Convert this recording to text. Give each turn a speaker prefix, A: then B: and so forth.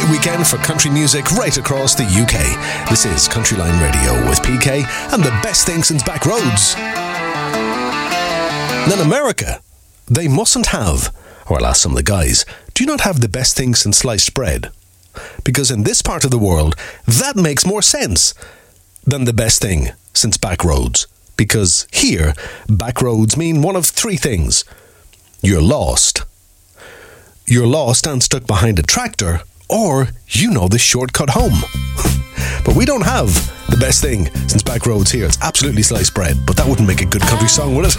A: weekend for country music right across the UK. This is Countryline Radio with PK and the best thing since back roads. And in America, they mustn't have, or I'll ask some of the guys, do you not have the best thing since sliced bread? Because in this part of the world, that makes more sense than the best thing since back roads. Because here, back roads mean one of three things. You're lost. You're lost and stuck behind a tractor, or you know the shortcut home. But we don't have the best thing since back roads here. It's absolutely sliced bread, but that wouldn't make a good country song, would it?